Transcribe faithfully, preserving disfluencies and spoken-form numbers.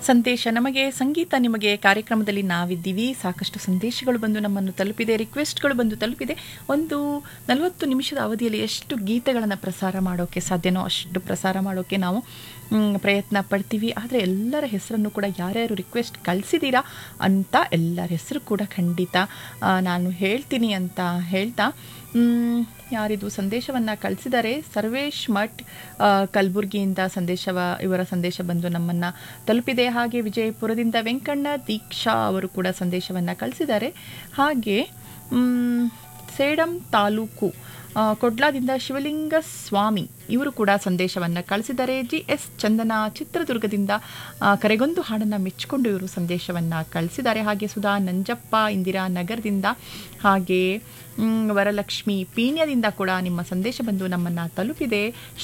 ಸಂದೇಶ ನಮಗೆ ಸಂಗೀತ ನಿಮಗೆ ಕಾರ್ಯಕ್ರಮದಲ್ಲಿ ನಾವಿದ್ದೀವಿ. ಸಾಕಷ್ಟು ಸಂದೇಶಗಳು ಬಂದು ನಮ್ಮನ್ನು ತಲುಪಿದೆ, ರಿಕ್ವೆಸ್ಟ್ಗಳು ಬಂದು ತಲುಪಿದೆ. ಒಂದು ನಲವತ್ತು ನಿಮಿಷದ ಅವಧಿಯಲ್ಲಿ ಎಷ್ಟು ಗೀತೆಗಳನ್ನು ಪ್ರಸಾರ ಮಾಡೋಕ್ಕೆ ಸಾಧ್ಯನೋ ಅಷ್ಟು ಪ್ರಸಾರ ಮಾಡೋಕ್ಕೆ ನಾವು ಪ್ರಯತ್ನ ಪಡ್ತೀವಿ. ಆದರೆ ಎಲ್ಲರ ಹೆಸರನ್ನು ಕೂಡ ಯಾರ್ಯಾರು ರಿಕ್ವೆಸ್ಟ್ ಕಳಿಸಿದ್ದೀರಾ ಅಂತ ಎಲ್ಲರ ಹೆಸರು ಕೂಡ ಖಂಡಿತ ನಾನು ಹೇಳ್ತೀನಿ ಅಂತ ಹೇಳ್ತಾ, ಯಾರಿದು ಸಂದೇಶವನ್ನು ಕಳಿಸಿದ್ದಾರೆ, ಸರ್ವೇಶ್ ಮಠ್ ಕಲಬುರಗಿಯಿಂದ ಸಂದೇಶವ ಇವರ ಸಂದೇಶ ಬಂದು ನಮ್ಮನ್ನು ತಲುಪಿದೆ. ಹಾಗೆ ವಿಜಯಪುರದಿಂದ ವೆಂಕಣ್ಣ ದೀಕ್ಷಾ ಅವರು ಕೂಡ ಸಂದೇಶವನ್ನು ಕಳಿಸಿದ್ದಾರೆ. ಹಾಗೆ ಸೇಡಂ ತಾಲೂಕು ಕೊಡ್ಲಾದಿಂದ ಶಿವಲಿಂಗ ಸ್ವಾಮಿ ಇವರು ಕೂಡ ಸಂದೇಶವನ್ನು ಕಳಿಸಿದ್ದಾರೆ. ಜಿ ಎಸ್ ಚಂದನ ಚಿತ್ರದುರ್ಗದಿಂದ ಕರೆಗೊಂದು ಹಾಡನ್ನು ಮೆಚ್ಚಿಕೊಂಡು ಇವರು ಸಂದೇಶವನ್ನು ಕಳಿಸಿದ್ದಾರೆ. ಹಾಗೆ ಸುಧಾ ನಂಜಪ್ಪ ಇಂದಿರಾ ನಗರದಿಂದ, ಹಾಗೆ ವರಲಕ್ಷ್ಮಿ ಪೀಣ್ಯದಿಂದ ಕೂಡ ನಿಮ್ಮ ಸಂದೇಶ ಬಂದು ನಮ್ಮನ್ನು ತಲುಪಿದೆ.